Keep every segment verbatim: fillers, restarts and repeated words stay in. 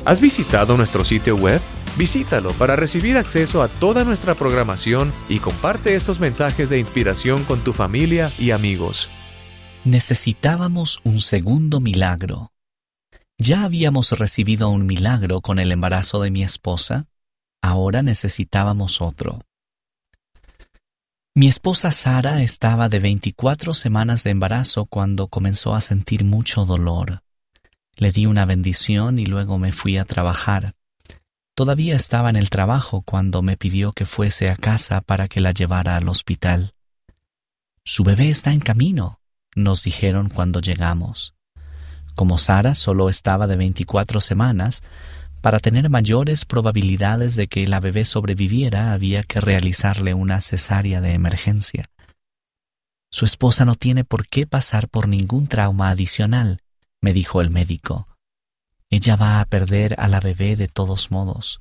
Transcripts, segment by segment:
¿Has visitado nuestro sitio web? Visítalo para recibir acceso a toda nuestra programación y comparte esos mensajes de inspiración con tu familia y amigos. Necesitábamos un segundo milagro. Ya habíamos recibido un milagro con el embarazo de mi esposa, ahora necesitábamos otro. Mi esposa Sara estaba de veinticuatro semanas de embarazo cuando comenzó a sentir mucho dolor. Le di una bendición y luego me fui a trabajar. Todavía estaba en el trabajo cuando me pidió que fuese a casa para que la llevara al hospital. «Su bebé está en camino», nos dijeron cuando llegamos. Como Sara solo estaba de veinticuatro semanas, para tener mayores probabilidades de que la bebé sobreviviera había que realizarle una cesárea de emergencia. «Su esposa no tiene por qué pasar por ningún trauma adicional», me dijo el médico. «Ella va a perder a la bebé de todos modos».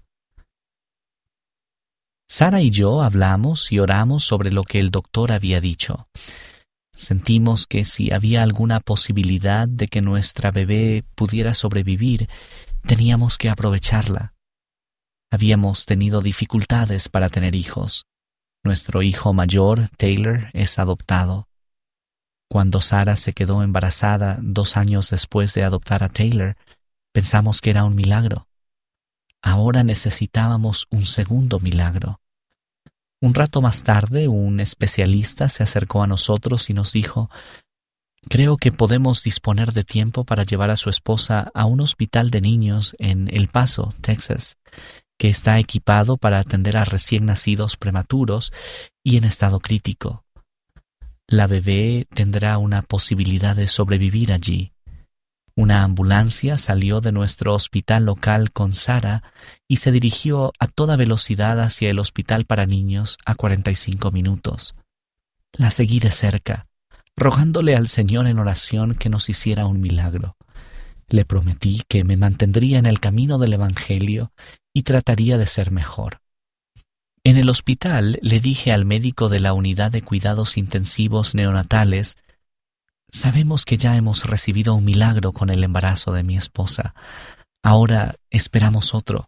Sara y yo hablamos y oramos sobre lo que el doctor había dicho. Sentimos que si había alguna posibilidad de que nuestra bebé pudiera sobrevivir, teníamos que aprovecharla. Habíamos tenido dificultades para tener hijos. Nuestro hijo mayor, Taylor, es adoptado. Cuando Sara se quedó embarazada dos años después de adoptar a Taylor, pensamos que era un milagro. Ahora necesitábamos un segundo milagro. Un rato más tarde, un especialista se acercó a nosotros y nos dijo: «Creo que podemos disponer de tiempo para llevar a su esposa a un hospital de niños en El Paso, Texas, que está equipado para atender a recién nacidos prematuros y en estado crítico. La bebé tendrá una posibilidad de sobrevivir allí». Una ambulancia salió de nuestro hospital local con Sara y se dirigió a toda velocidad hacia el hospital para niños a cuarenta y cinco minutos. La seguí de cerca, rogándole al Señor en oración que nos hiciera un milagro. Le prometí que me mantendría en el camino del Evangelio y trataría de ser mejor. En el hospital le dije al médico de la unidad de cuidados intensivos neonatales: «Sabemos que ya hemos recibido un milagro con el embarazo de mi esposa. Ahora esperamos otro».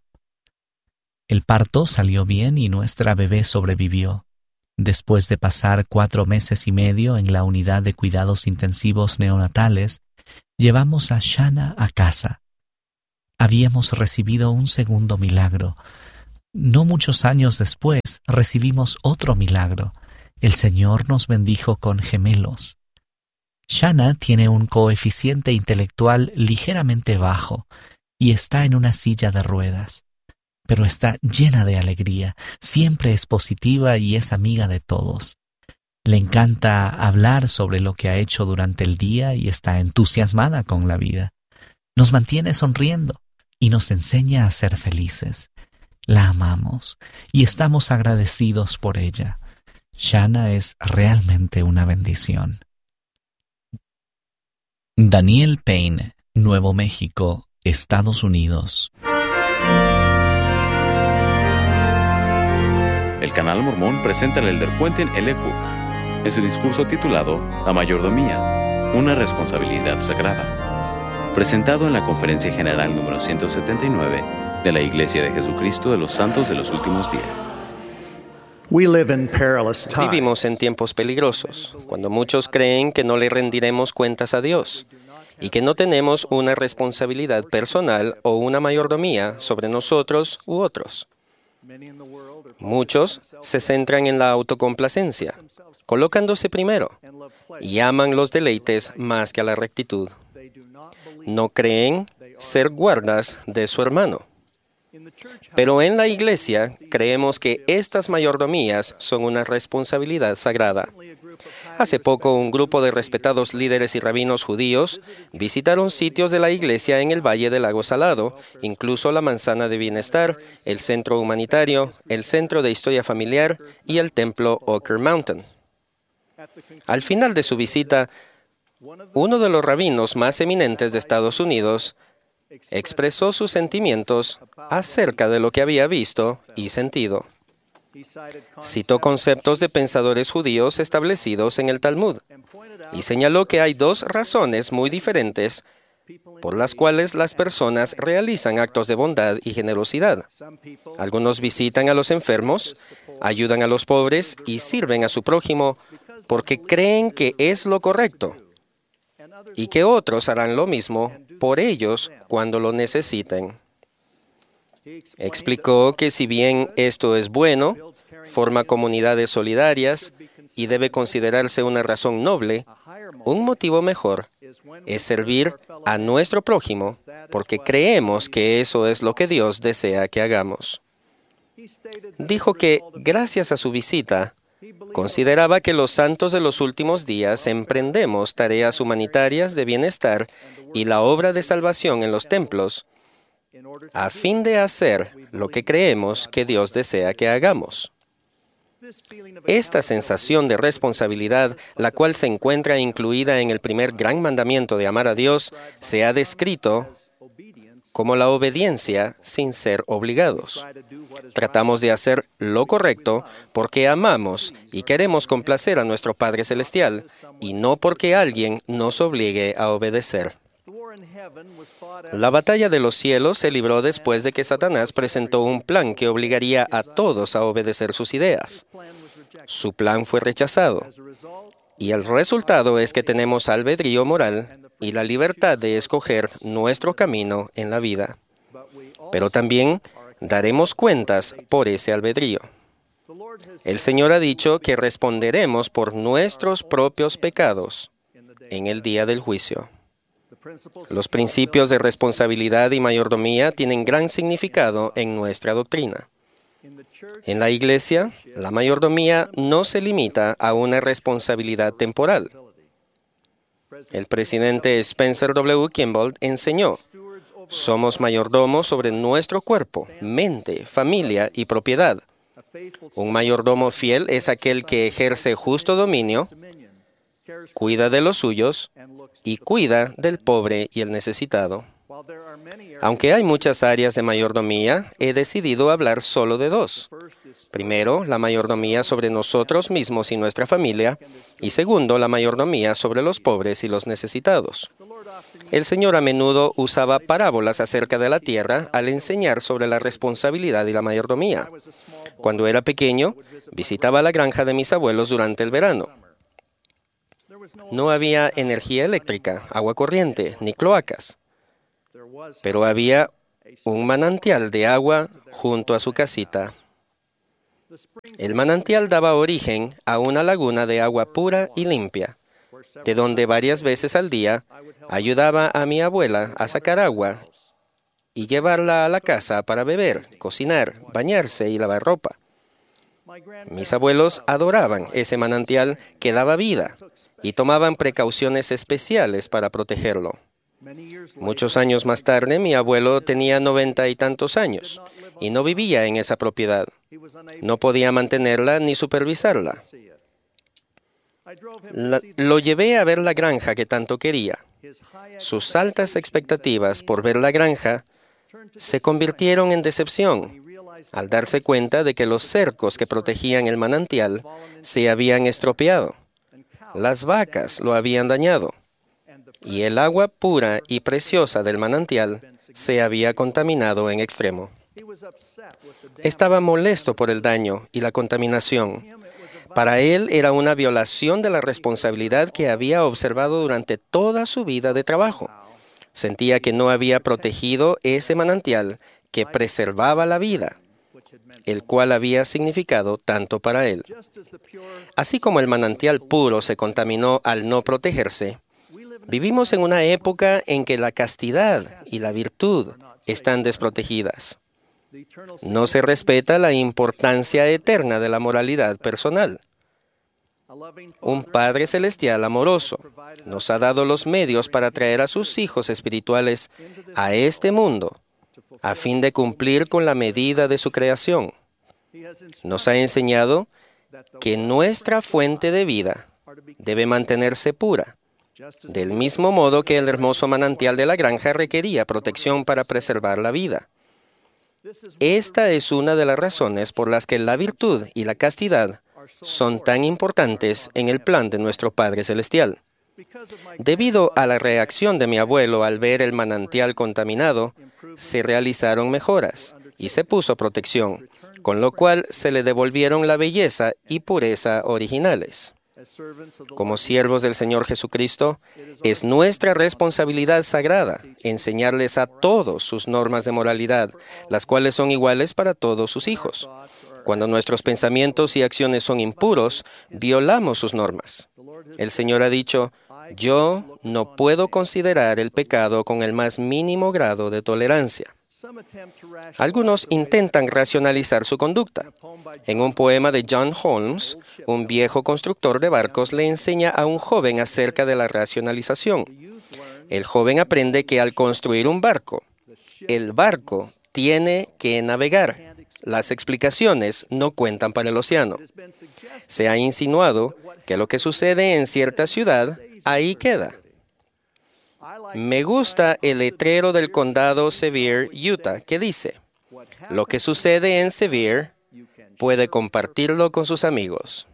El parto salió bien y nuestra bebé sobrevivió. Después de pasar cuatro meses y medio en la unidad de cuidados intensivos neonatales, llevamos a Shanna a casa. Habíamos recibido un segundo milagro. No muchos años después recibimos otro milagro. El Señor nos bendijo con gemelos. Shanna tiene un coeficiente intelectual ligeramente bajo y está en una silla de ruedas, pero está llena de alegría, siempre es positiva y es amiga de todos. Le encanta hablar sobre lo que ha hecho durante el día y está entusiasmada con la vida. Nos mantiene sonriendo y nos enseña a ser felices. La amamos y estamos agradecidos por ella. Shanna es realmente una bendición. Daniel Payne, Nuevo México, Estados Unidos. El Canal Mormón presenta al elder Quentin L. Cook en su discurso titulado La mayordomía, una responsabilidad sagrada, presentado en la Conferencia General número ciento setenta y nueve de la Iglesia de Jesucristo de los Santos de los Últimos Días. Vivimos en tiempos peligrosos, cuando muchos creen que no le rendiremos cuentas a Dios y que no tenemos una responsabilidad personal o una mayordomía sobre nosotros u otros. Muchos se centran en la autocomplacencia, colocándose primero, y aman los deleites más que a la rectitud. No creen ser guardas de su hermano. Pero en la Iglesia creemos que estas mayordomías son una responsabilidad sagrada. Hace poco, un grupo de respetados líderes y rabinos judíos visitaron sitios de la Iglesia en el Valle del Lago Salado, incluso la Manzana de Bienestar, el Centro Humanitario, el Centro de Historia Familiar y el Templo Ocker Mountain. Al final de su visita, uno de los rabinos más eminentes de Estados Unidos expresó sus sentimientos acerca de lo que había visto y sentido. Citó conceptos de pensadores judíos establecidos en el Talmud y señaló que hay dos razones muy diferentes por las cuales las personas realizan actos de bondad y generosidad. Algunos visitan a los enfermos, ayudan a los pobres y sirven a su prójimo porque creen que es lo correcto y que otros harán lo mismo por ellos cuando lo necesiten. Explicó que si bien esto es bueno, forma comunidades solidarias y debe considerarse una razón noble, un motivo mejor es servir a nuestro prójimo porque creemos que eso es lo que Dios desea que hagamos. Dijo que, gracias a su visita, consideraba que los santos de los últimos días emprendemos tareas humanitarias de bienestar y la obra de salvación en los templos a fin de hacer lo que creemos que Dios desea que hagamos. Esta sensación de responsabilidad, la cual se encuentra incluida en el primer gran mandamiento de amar a Dios, se ha descrito como la obediencia sin ser obligados. Tratamos de hacer lo correcto porque amamos y queremos complacer a nuestro Padre Celestial y no porque alguien nos obligue a obedecer. La batalla de los cielos se libró después de que Satanás presentó un plan que obligaría a todos a obedecer sus ideas. Su plan fue rechazado, y el resultado es que tenemos albedrío moral y la libertad de escoger nuestro camino en la vida. Pero también daremos cuentas por ese albedrío. El Señor ha dicho que responderemos por nuestros propios pecados en el día del juicio. Los principios de responsabilidad y mayordomía tienen gran significado en nuestra doctrina. En la Iglesia, la mayordomía no se limita a una responsabilidad temporal. El presidente Spencer W. Kimball enseñó: somos mayordomos sobre nuestro cuerpo, mente, familia y propiedad. Un mayordomo fiel es aquel que ejerce justo dominio, cuida de los suyos y cuida del pobre y el necesitado. Aunque hay muchas áreas de mayordomía, he decidido hablar solo de dos. Primero, la mayordomía sobre nosotros mismos y nuestra familia, y segundo, la mayordomía sobre los pobres y los necesitados. El Señor a menudo usaba parábolas acerca de la tierra al enseñar sobre la responsabilidad y la mayordomía. Cuando era pequeño, visitaba la granja de mis abuelos durante el verano. No había energía eléctrica, agua corriente, ni cloacas, pero había un manantial de agua junto a su casita. El manantial daba origen a una laguna de agua pura y limpia, de donde varias veces al día ayudaba a mi abuela a sacar agua y llevarla a la casa para beber, cocinar, bañarse y lavar ropa. Mis abuelos adoraban ese manantial que daba vida y tomaban precauciones especiales para protegerlo. Muchos años más tarde, mi abuelo tenía noventa y tantos años y no vivía en esa propiedad. No podía mantenerla ni supervisarla. La, lo llevé a ver la granja que tanto quería. Sus altas expectativas por ver la granja se convirtieron en decepción al darse cuenta de que los cercos que protegían el manantial se habían estropeado. Las vacas lo habían dañado y el agua pura y preciosa del manantial se había contaminado en extremo. Estaba molesto por el daño y la contaminación. Para él era una violación de la responsabilidad que había observado durante toda su vida de trabajo. Sentía que no había protegido ese manantial que preservaba la vida, el cual había significado tanto para él. Así como el manantial puro se contaminó al no protegerse, vivimos en una época en que la castidad y la virtud están desprotegidas. No se respeta la importancia eterna de la moralidad personal. Un Padre Celestial amoroso nos ha dado los medios para traer a sus hijos espirituales a este mundo, a fin de cumplir con la medida de su creación. Nos ha enseñado que nuestra fuente de vida debe mantenerse pura, del mismo modo que el hermoso manantial de la granja requería protección para preservar la vida. Esta es una de las razones por las que la virtud y la castidad son tan importantes en el plan de nuestro Padre Celestial. Debido a la reacción de mi abuelo al ver el manantial contaminado, se realizaron mejoras y se puso protección, con lo cual se le devolvieron la belleza y pureza originales. Como siervos del Señor Jesucristo, es nuestra responsabilidad sagrada enseñarles a todos sus normas de moralidad, las cuales son iguales para todos sus hijos. Cuando nuestros pensamientos y acciones son impuros, violamos sus normas. El Señor ha dicho, yo no puedo considerar el pecado con el más mínimo grado de tolerancia. Algunos intentan racionalizar su conducta. En un poema de John Holmes, un viejo constructor de barcos le enseña a un joven acerca de la racionalización. El joven aprende que al construir un barco, el barco tiene que navegar. Las explicaciones no cuentan para el océano. Se ha insinuado que lo que sucede en cierta ciudad, ahí queda. Me gusta el letrero del condado Sevier, Utah, que dice, lo que sucede en Sevier puede compartirlo con sus amigos.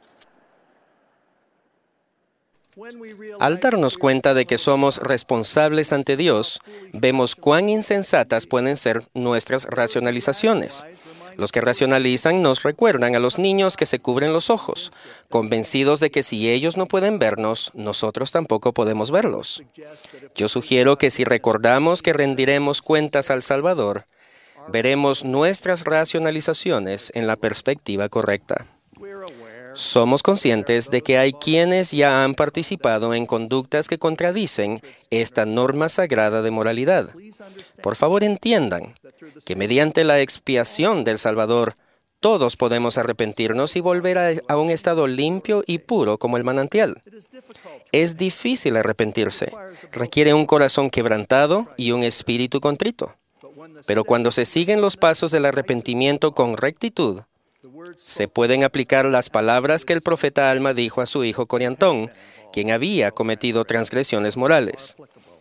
Al darnos cuenta de que somos responsables ante Dios, vemos cuán insensatas pueden ser nuestras racionalizaciones. Los que racionalizan nos recuerdan a los niños que se cubren los ojos, convencidos de que si ellos no pueden vernos, nosotros tampoco podemos verlos. Yo sugiero que si recordamos que rendiremos cuentas al Salvador, veremos nuestras racionalizaciones en la perspectiva correcta. Somos conscientes de que hay quienes ya han participado en conductas que contradicen esta norma sagrada de moralidad. Por favor, entiendan que mediante la expiación del Salvador, todos podemos arrepentirnos y volver a, a un estado limpio y puro como el manantial. Es difícil arrepentirse. Requiere un corazón quebrantado y un espíritu contrito. Pero cuando se siguen los pasos del arrepentimiento con rectitud, se pueden aplicar las palabras que el profeta Alma dijo a su hijo Coriantón, quien había cometido transgresiones morales.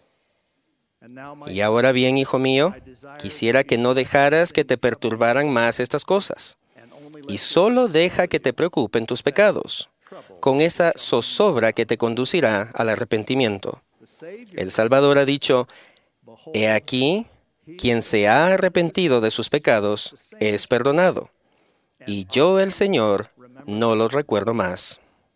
Y ahora bien, hijo mío, quisiera que no dejaras que te perturbaran más estas cosas, y solo deja que te preocupen tus pecados, con esa zozobra que te conducirá al arrepentimiento. El Salvador ha dicho, he aquí, quien se ha arrepentido de sus pecados es perdonado. Y yo, el Señor, no los recuerdo más.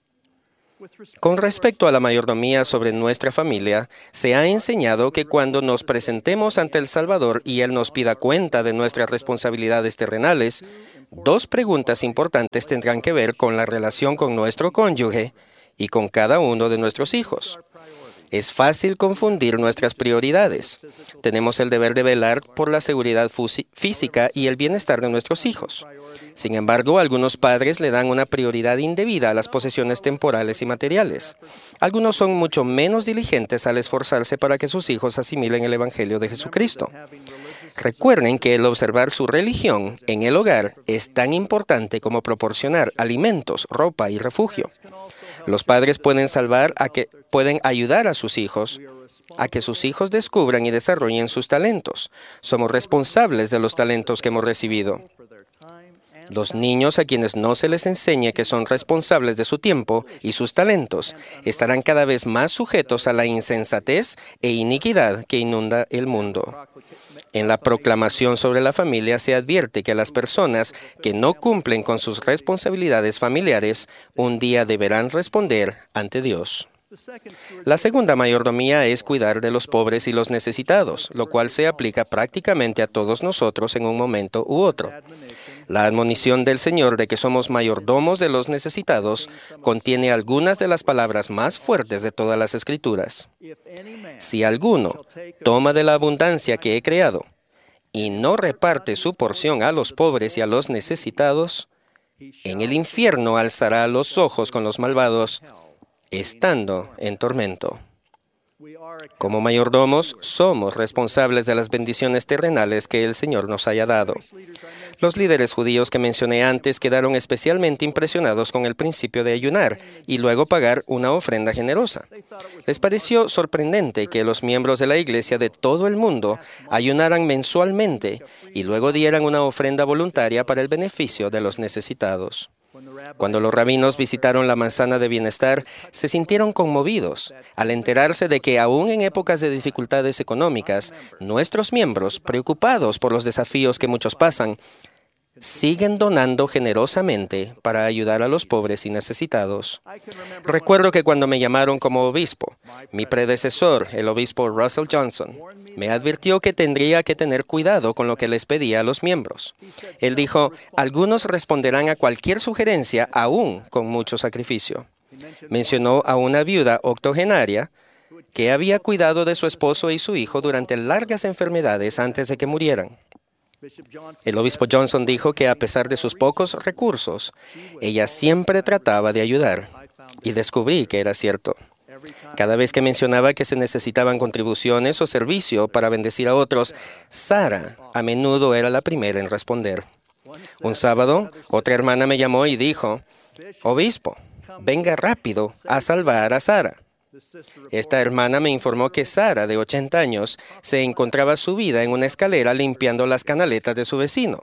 Con respecto a la mayordomía sobre nuestra familia, se ha enseñado que cuando nos presentemos ante el Salvador y Él nos pida cuenta de nuestras responsabilidades terrenales, dos preguntas importantes tendrán que ver con la relación con nuestro cónyuge y con cada uno de nuestros hijos. Es fácil confundir nuestras prioridades. Tenemos el deber de velar por la seguridad física y el bienestar de nuestros hijos. Sin embargo, algunos padres le dan una prioridad indebida a las posesiones temporales y materiales. Algunos son mucho menos diligentes al esforzarse para que sus hijos asimilen el Evangelio de Jesucristo. Recuerden que el observar su religión en el hogar es tan importante como proporcionar alimentos, ropa y refugio. Los padres pueden salvar a que pueden ayudar a sus hijos a que sus hijos descubran y desarrollen sus talentos. Somos responsables de los talentos que hemos recibido. Los niños a quienes no se les enseñe que son responsables de su tiempo y sus talentos estarán cada vez más sujetos a la insensatez e iniquidad que inunda el mundo. En la proclamación sobre la familia se advierte que las personas que no cumplen con sus responsabilidades familiares un día deberán responder ante Dios. La segunda mayordomía es cuidar de los pobres y los necesitados, lo cual se aplica prácticamente a todos nosotros en un momento u otro. La admonición del Señor de que somos mayordomos de los necesitados contiene algunas de las palabras más fuertes de todas las Escrituras. Si alguno toma de la abundancia que he creado y no reparte su porción a los pobres y a los necesitados, en el infierno alzará los ojos con los malvados, estando en tormento. Como mayordomos, somos responsables de las bendiciones terrenales que el Señor nos haya dado. Los líderes judíos que mencioné antes quedaron especialmente impresionados con el principio de ayunar y luego pagar una ofrenda generosa. Les pareció sorprendente que los miembros de la iglesia de todo el mundo ayunaran mensualmente y luego dieran una ofrenda voluntaria para el beneficio de los necesitados. Cuando los rabinos visitaron la manzana de bienestar, se sintieron conmovidos al enterarse de que aún en épocas de dificultades económicas, nuestros miembros, preocupados por los desafíos que muchos pasan, siguen donando generosamente para ayudar a los pobres y necesitados. Recuerdo que cuando me llamaron como obispo, mi predecesor, el obispo Russell Johnson, me advirtió que tendría que tener cuidado con lo que les pedía a los miembros. Él dijo, algunos responderán a cualquier sugerencia, aún con mucho sacrificio. Mencionó a una viuda octogenaria que había cuidado de su esposo y su hijo durante largas enfermedades antes de que murieran. El obispo Johnson dijo que a pesar de sus pocos recursos, ella siempre trataba de ayudar, y descubrí que era cierto. Cada vez que mencionaba que se necesitaban contribuciones o servicio para bendecir a otros, Sara a menudo era la primera en responder. Un sábado, otra hermana me llamó y dijo, «Obispo, venga rápido a salvar a Sara». Esta hermana me informó que Sara, de ochenta años, se encontraba subida en una escalera limpiando las canaletas de su vecino.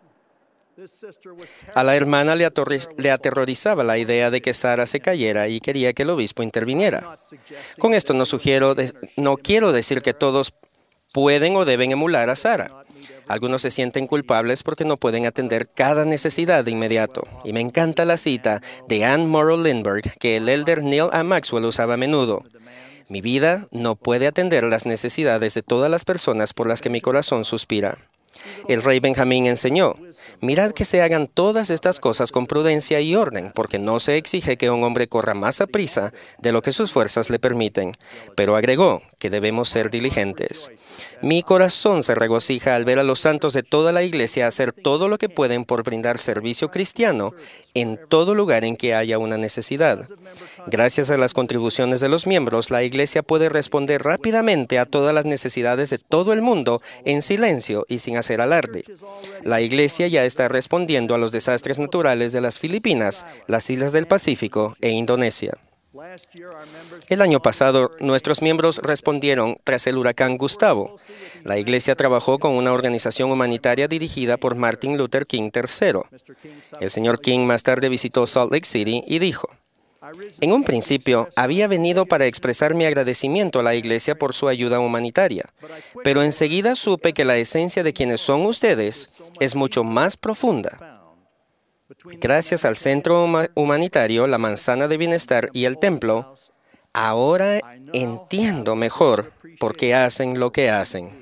A la hermana le, le aterrorizaba la idea de que Sara se cayera y quería que el obispo interviniera. Con esto no sugiero, de, no quiero decir que todos pueden o deben emular a Sara. Algunos se sienten culpables porque no pueden atender cada necesidad de inmediato. Y me encanta la cita de Anne Morrow Lindbergh que el elder Neil A. Maxwell usaba a menudo. Mi vida no puede atender las necesidades de todas las personas por las que mi corazón suspira. El rey Benjamín enseñó, mirad que se hagan todas estas cosas con prudencia y orden, porque no se exige que un hombre corra más a prisa de lo que sus fuerzas le permiten. Pero agregó que debemos ser diligentes. Mi corazón se regocija al ver a los santos de toda la iglesia hacer todo lo que pueden por brindar servicio cristiano en todo lugar en que haya una necesidad. Gracias a las contribuciones de los miembros, la iglesia puede responder rápidamente a todas las necesidades de todo el mundo en silencio y sin hacer alarde. La iglesia ya está respondiendo a los desastres naturales de las Filipinas, las islas del Pacífico e Indonesia. El año pasado, nuestros miembros respondieron tras el huracán Gustavo. La iglesia trabajó con una organización humanitaria dirigida por Martin Luther King tercero. El señor King más tarde visitó Salt Lake City y dijo, en un principio, había venido para expresar mi agradecimiento a la iglesia por su ayuda humanitaria, pero enseguida supe que la esencia de quienes son ustedes es mucho más profunda. Gracias al Centro Humanitario, la Manzana de Bienestar y el Templo, ahora entiendo mejor por qué hacen lo que hacen.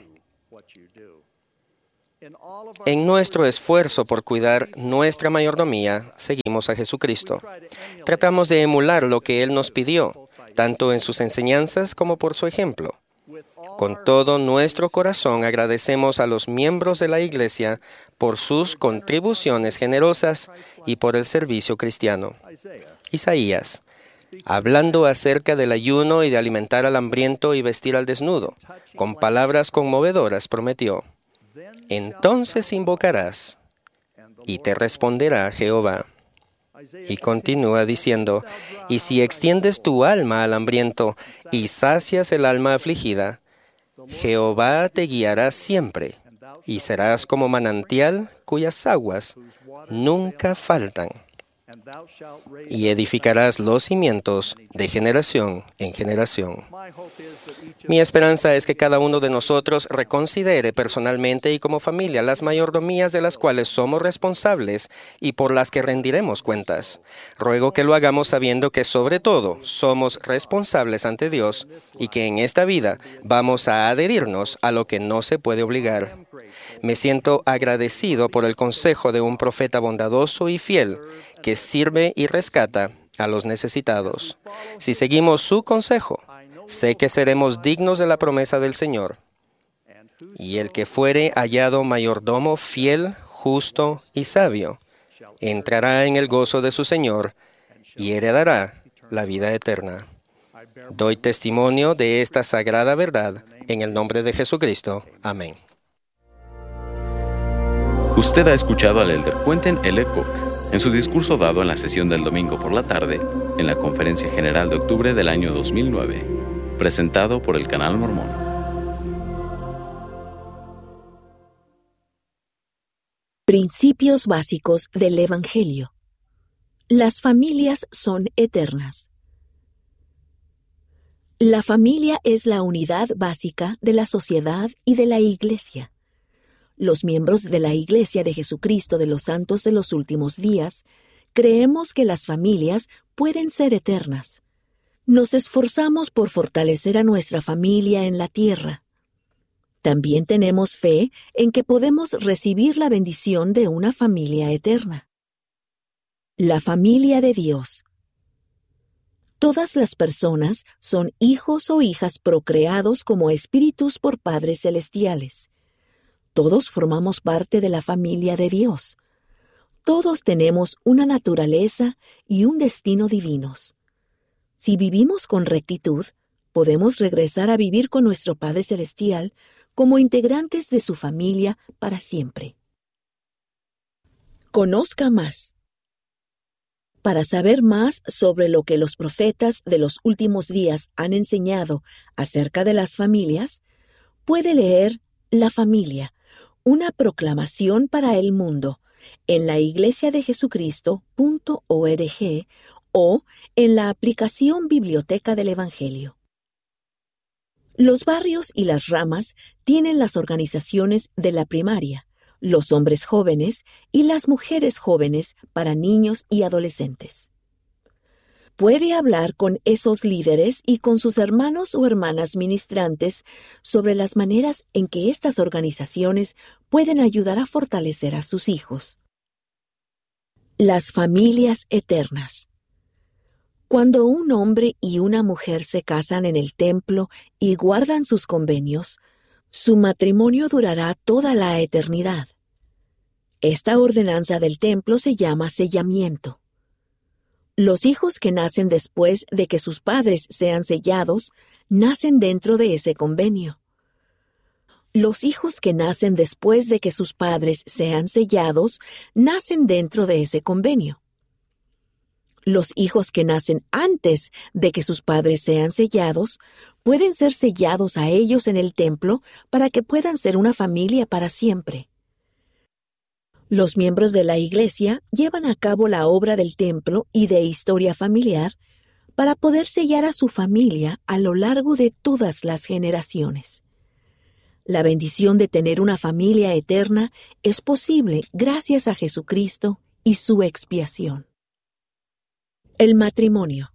En nuestro esfuerzo por cuidar nuestra mayordomía, seguimos a Jesucristo. Tratamos de emular lo que Él nos pidió, tanto en sus enseñanzas como por su ejemplo. Con todo nuestro corazón agradecemos a los miembros de la Iglesia por sus contribuciones generosas y por el servicio cristiano. Isaías, hablando acerca del ayuno y de alimentar al hambriento y vestir al desnudo, con palabras conmovedoras prometió, entonces invocarás y te responderá Jehová. Y continúa diciendo, y si extiendes tu alma al hambriento y sacias el alma afligida, Jehová te guiará siempre, y serás como manantial cuyas aguas nunca faltan, y edificarás los cimientos de generación en generación. Mi esperanza es que cada uno de nosotros reconsidere personalmente y como familia las mayordomías de las cuales somos responsables y por las que rendiremos cuentas. Ruego que lo hagamos sabiendo que sobre todo somos responsables ante Dios y que en esta vida vamos a adherirnos a lo que no se puede obligar. Me siento agradecido por el consejo de un profeta bondadoso y fiel que sirve y rescata a los necesitados. Si seguimos su consejo, sé que seremos dignos de la promesa del Señor. Y el que fuere hallado mayordomo fiel, justo y sabio, entrará en el gozo de su Señor y heredará la vida eterna. Doy testimonio de esta sagrada verdad en el nombre de Jesucristo. Amén. Usted ha escuchado al elder Quentin L. Cook en su discurso dado en la sesión del domingo por la tarde en la Conferencia General de octubre del año dos mil nueve, presentado por el Canal Mormón. Principios básicos del Evangelio. Las familias son eternas. La familia es la unidad básica de la sociedad y de la Iglesia. Los miembros de la Iglesia de Jesucristo de los Santos de los Últimos Días creemos que las familias pueden ser eternas. Nos esforzamos por fortalecer a nuestra familia en la tierra. También tenemos fe en que podemos recibir la bendición de una familia eterna. La familia de Dios. Todas las personas son hijos o hijas procreados como espíritus por padres celestiales. Todos formamos parte de la familia de Dios. Todos tenemos una naturaleza y un destino divinos. Si vivimos con rectitud, podemos regresar a vivir con nuestro Padre Celestial como integrantes de su familia para siempre. Conozca más. Para saber más sobre lo que los profetas de los últimos días han enseñado acerca de las familias, puede leer La familia, una proclamación para el mundo, en la iglesia de jesucristo punto org o en la aplicación Biblioteca del Evangelio. Los barrios y las ramas tienen las organizaciones de la primaria, los hombres jóvenes y las mujeres jóvenes para niños y adolescentes. Puede hablar con esos líderes y con sus hermanos o hermanas ministrantes sobre las maneras en que estas organizaciones pueden ayudar a fortalecer a sus hijos. Las familias eternas. Cuando un hombre y una mujer se casan en el templo y guardan sus convenios, su matrimonio durará toda la eternidad. Esta ordenanza del templo se llama sellamiento. Los hijos que nacen después de que sus padres sean sellados, nacen dentro de ese convenio. Los hijos que nacen después de que sus padres sean sellados, nacen dentro de ese convenio. Los hijos que nacen antes de que sus padres sean sellados, pueden ser sellados a ellos en el templo para que puedan ser una familia para siempre. Los miembros de la Iglesia llevan a cabo la obra del templo y de historia familiar para poder sellar a su familia a lo largo de todas las generaciones. La bendición de tener una familia eterna es posible gracias a Jesucristo y su expiación. El matrimonio.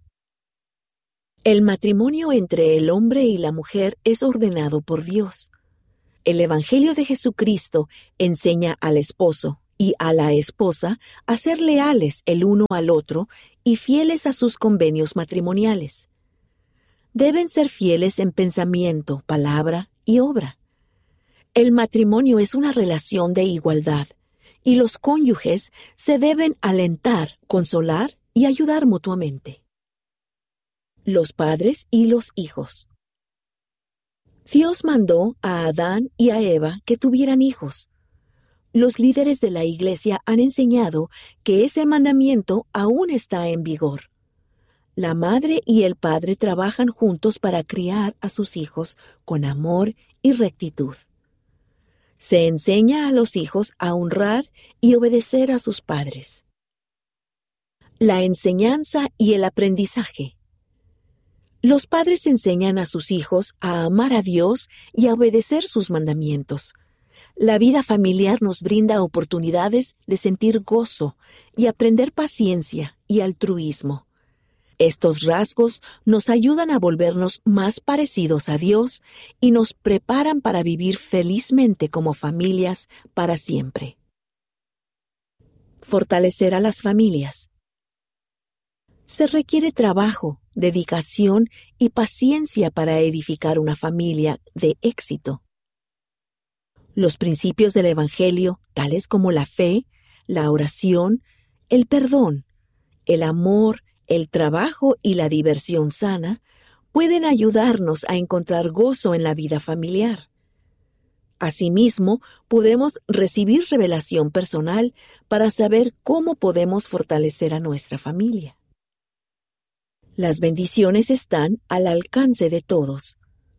El matrimonio entre el hombre y la mujer es ordenado por Dios. El Evangelio de Jesucristo enseña al esposo y a la esposa a ser leales el uno al otro y fieles a sus convenios matrimoniales. Deben ser fieles en pensamiento, palabra y obra. El matrimonio es una relación de igualdad y los cónyuges se deben alentar, consolar y ayudar mutuamente. Los padres y los hijos. Dios mandó a Adán y a Eva que tuvieran hijos. Los líderes de la Iglesia han enseñado que ese mandamiento aún está en vigor. La madre y el padre trabajan juntos para criar a sus hijos con amor y rectitud. Se enseña a los hijos a honrar y obedecer a sus padres. La enseñanza y el aprendizaje. Los padres enseñan a sus hijos a amar a Dios y a obedecer sus mandamientos. La vida familiar nos brinda oportunidades de sentir gozo y aprender paciencia y altruismo. Estos rasgos nos ayudan a volvernos más parecidos a Dios y nos preparan para vivir felizmente como familias para siempre. Fortalecer a las familias. Se requiere trabajo, dedicación y paciencia para edificar una familia de éxito. Los principios del Evangelio, tales como la fe, la oración, el perdón, el amor, el trabajo y la diversión sana, pueden ayudarnos a encontrar gozo en la vida familiar. Asimismo, podemos recibir revelación personal para saber cómo podemos fortalecer a nuestra familia. Las bendiciones están al alcance de todos.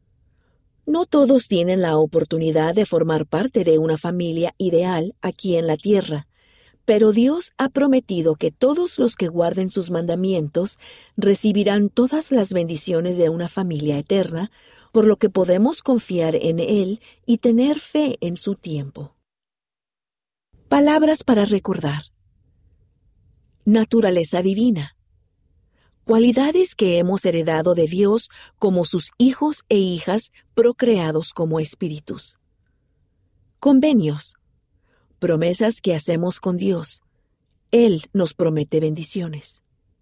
No todos tienen la oportunidad de formar parte de una familia ideal aquí en la tierra, Pero Dios ha prometido que todos los que guarden sus mandamientos recibirán todas las bendiciones de una familia eterna, por lo que podemos confiar en Él y tener fe en su tiempo. Palabras para recordar. Naturaleza divina. Cualidades que hemos heredado de Dios como sus hijos e hijas procreados como espíritus. Convenios. Promesas que hacemos con Dios. Él nos promete bendiciones.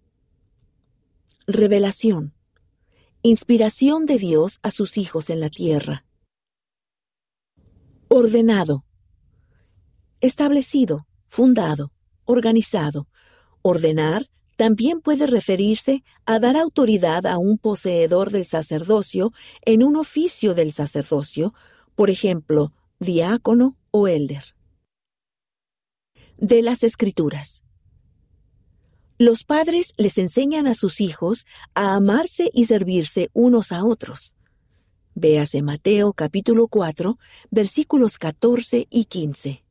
Revelación. Inspiración de Dios a sus hijos en la tierra. Ordenado. Establecido, fundado, organizado. Ordenar también puede referirse a dar autoridad a un poseedor del sacerdocio en un oficio del sacerdocio, por ejemplo, diácono o elder. De las Escrituras. Los padres les enseñan a sus hijos a amarse y servirse unos a otros. Véase Mateo capítulo cuatro, versículos catorce y quince.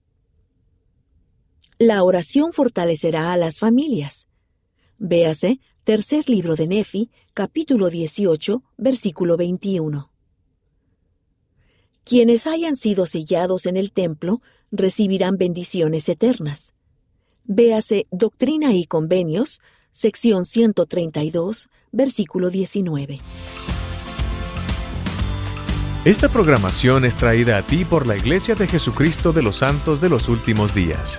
La oración fortalecerá a las familias. Véase Tercer libro de Nefi, capítulo dieciocho, versículo veintiuno. Quienes hayan sido sellados en el templo recibirán bendiciones eternas. Véase Doctrina y Convenios, sección ciento treinta y dos, versículo diecinueve. Esta programación es traída a ti por la Iglesia de Jesucristo de los Santos de los Últimos Días.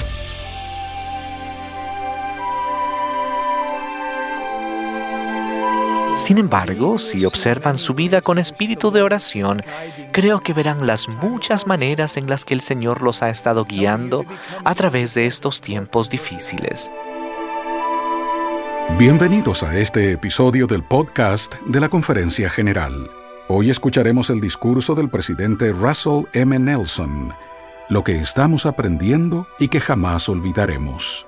Sin embargo, si observan su vida con espíritu de oración, creo que verán las muchas maneras en las que el Señor los ha estado guiando a través de estos tiempos difíciles. Bienvenidos a este episodio del podcast de la Conferencia General. Hoy escucharemos el discurso del presidente Russell M. Nelson, lo que estamos aprendiendo y que jamás olvidaremos.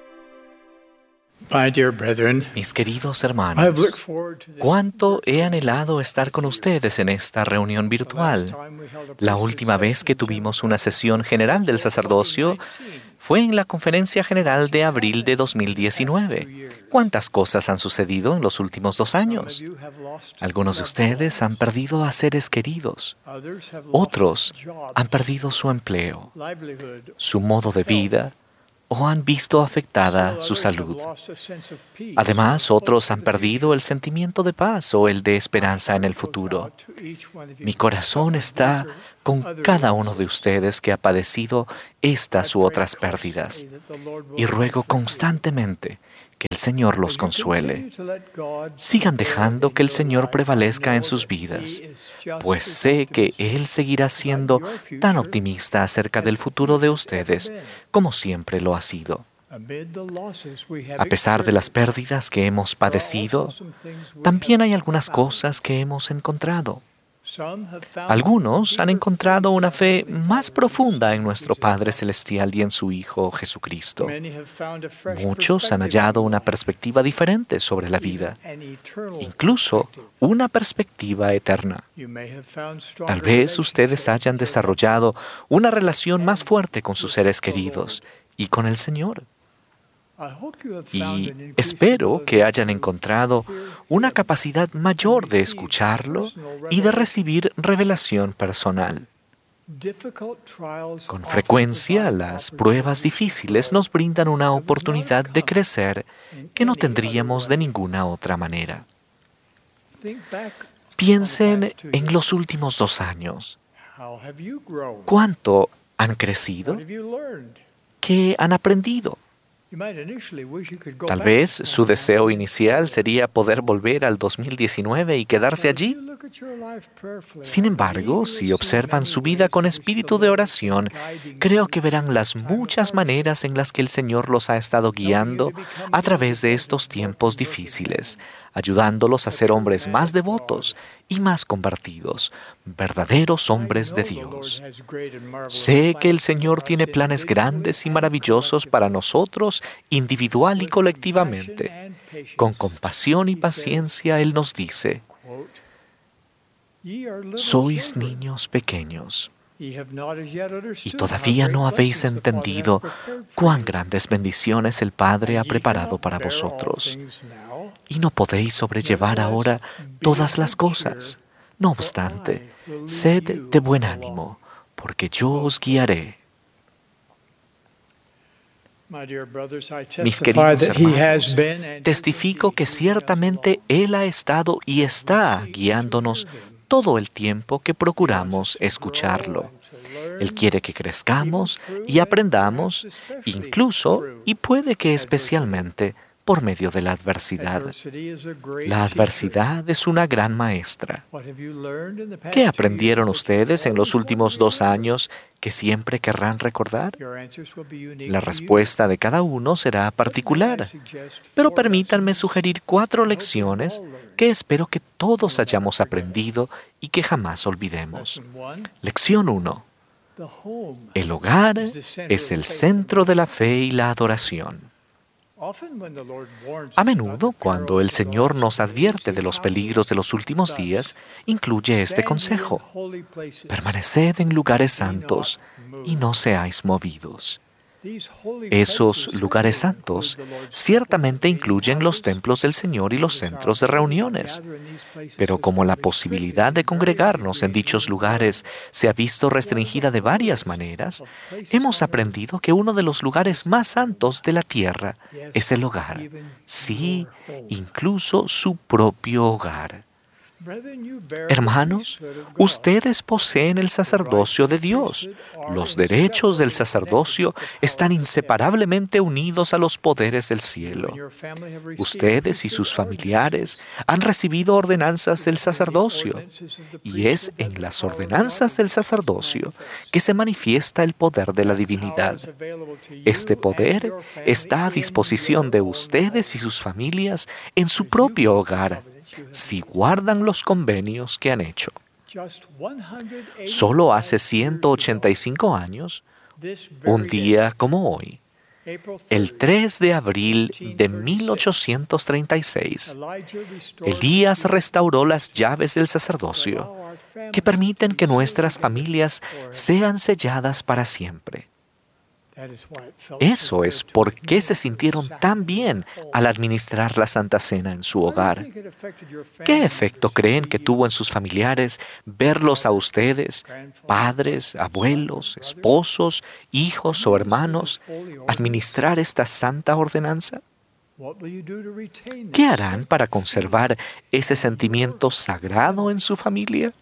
Mis queridos hermanos, cuánto he anhelado estar con ustedes en esta reunión virtual. La última vez que tuvimos una sesión general del sacerdocio fue en la Conferencia General de abril de dos mil diecinueve. ¿Cuántas cosas han sucedido en los últimos dos años? Algunos de ustedes han perdido a seres queridos. Otros han perdido su empleo, su modo de vida, o han visto afectada su salud. Además, otros han perdido el sentimiento de paz o el de esperanza en el futuro. Mi corazón está con cada uno de ustedes que ha padecido estas u otras pérdidas, y ruego constantemente que el Señor los consuele. Sigan dejando que el Señor prevalezca en sus vidas, pues sé que Él seguirá siendo tan optimista acerca del futuro de ustedes como siempre lo ha sido. A pesar de las pérdidas que hemos padecido, también hay algunas cosas que hemos encontrado. Algunos han encontrado una fe más profunda en nuestro Padre Celestial y en su Hijo Jesucristo. Muchos han hallado una perspectiva diferente sobre la vida, incluso una perspectiva eterna. Tal vez ustedes hayan desarrollado una relación más fuerte con sus seres queridos y con el Señor. Y espero que hayan encontrado una capacidad mayor de escucharlo y de recibir revelación personal. Con frecuencia, las pruebas difíciles nos brindan una oportunidad de crecer que no tendríamos de ninguna otra manera. Piensen en los últimos dos años. ¿Cuánto han crecido? ¿Qué han aprendido? Tal vez su deseo inicial sería poder volver al dos mil diecinueve y quedarse allí. Sin embargo, si observan su vida con espíritu de oración, creo que verán las muchas maneras en las que el Señor los ha estado guiando a través de estos tiempos difíciles, ayudándolos a ser hombres más devotos y más convertidos, verdaderos hombres de Dios. Sé que el Señor tiene planes grandes y maravillosos para nosotros, individual y colectivamente. Con compasión y paciencia Él nos dice: sois niños pequeños. Y todavía no habéis entendido cuán grandes bendiciones el Padre ha preparado para vosotros. Y no podéis sobrellevar ahora todas las cosas. No obstante, sed de buen ánimo, porque yo os guiaré. Mis queridos hermanos, testifico que ciertamente Él ha estado y está guiándonos todo el tiempo que procuramos escucharlo. Él quiere que crezcamos y aprendamos, incluso y puede que especialmente por medio de la adversidad. La adversidad es una gran maestra. ¿Qué aprendieron ustedes en los últimos dos años que siempre querrán recordar? La respuesta de cada uno será particular, pero permítanme sugerir cuatro lecciones que espero que todos hayamos aprendido y que jamás olvidemos. Lección uno. El hogar es el centro de la fe y la adoración. A menudo, cuando el Señor nos advierte de los peligros de los últimos días, incluye este consejo: permaneced en lugares santos y no seáis movidos. Esos lugares santos ciertamente incluyen los templos del Señor y los centros de reuniones. Pero como la posibilidad de congregarnos en dichos lugares se ha visto restringida de varias maneras, hemos aprendido que uno de los lugares más santos de la tierra es el hogar. Sí, incluso su propio hogar. Hermanos, ustedes poseen el sacerdocio de Dios. Los derechos del sacerdocio están inseparablemente unidos a los poderes del cielo. Ustedes y sus familiares han recibido ordenanzas del sacerdocio, y es en las ordenanzas del sacerdocio que se manifiesta el poder de la divinidad. Este poder está a disposición de ustedes y sus familias en su propio hogar, si guardan los convenios que han hecho. Solo hace ciento ochenta y cinco años, un día como hoy, el tres de abril de mil ochocientos treinta y seis, Elías restauró las llaves del sacerdocio que permiten que nuestras familias sean selladas para siempre. Eso es por qué se sintieron tan bien al administrar la Santa Cena en su hogar. ¿Qué efecto creen que tuvo en sus familiares verlos a ustedes, padres, abuelos, esposos, hijos o hermanos, administrar esta santa ordenanza? ¿Qué harán para conservar ese sentimiento sagrado en su familia?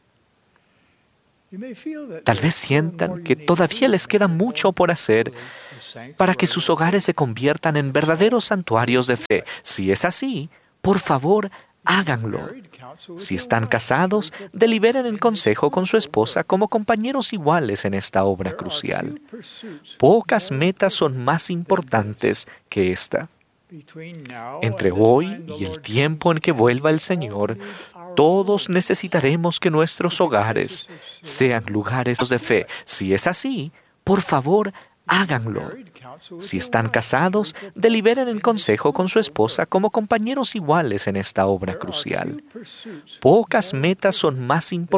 Tal vez sientan que todavía les queda mucho por hacer para que sus hogares se conviertan en verdaderos santuarios de fe. Si es así, por favor, háganlo. Si están casados, deliberen en consejo con su esposa como compañeros iguales en esta obra crucial. Pocas metas son más importantes que esta. Entre hoy y el tiempo en que vuelva el Señor, todos necesitaremos que nuestros hogares sean lugares de fe. Si es así, por favor, háganlo. Si están casados, deliberen en consejo con su esposa como compañeros iguales en esta obra crucial. Pocas metas son más importantes